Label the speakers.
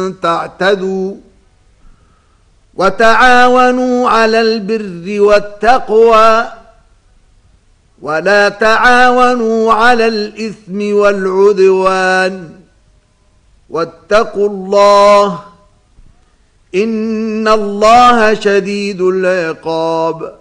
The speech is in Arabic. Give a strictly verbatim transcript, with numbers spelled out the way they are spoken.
Speaker 1: تعتدوا وتعاونوا على البر والتقوى ولا تعاونوا على الإثم والعدوان واتقوا الله إن الله شديد العقاب.